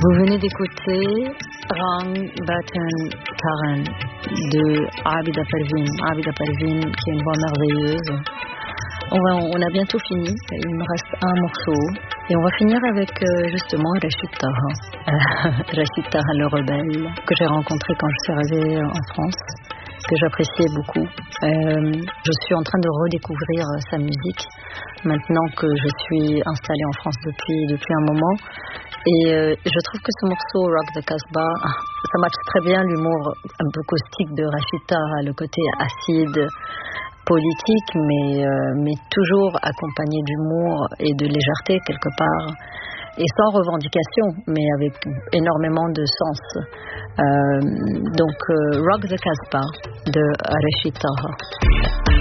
Vous venez d'écouter Rang Batan Karen de Abida Parveen. Abida Parveen qui a une voix merveilleuse. On a bientôt fini, il me reste un morceau et on va finir avec justement Rachid Taha. Rachid Taha le rebelle que j'ai rencontré quand je suis arrivée en France, que j'appréciais beaucoup. Je suis en train de redécouvrir sa musique maintenant que je suis installée en France depuis un moment. Et je trouve que ce morceau Rock the Casbah, ça matche très bien l'humour un peu caustique de Rachid Taha, le côté acide, politique, mais toujours accompagné d'humour et de légèreté quelque part, et sans revendication, mais avec énormément de sens. Donc Rock the Casbah de Rachid Taha.